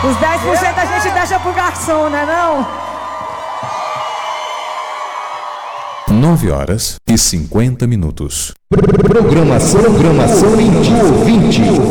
Os 10% a gente deixa pro garçom, né não? 9h50. Programação em dia ouvinte.